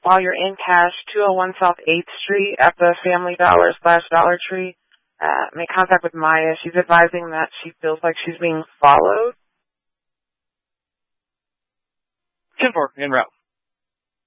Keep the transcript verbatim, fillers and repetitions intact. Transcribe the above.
while you're in cash, two oh one South eighth Street at the Family Dollar slash Dollar Tree. Uh, make contact with Maya. She's advising that she feels like she's being followed. ten four, en route.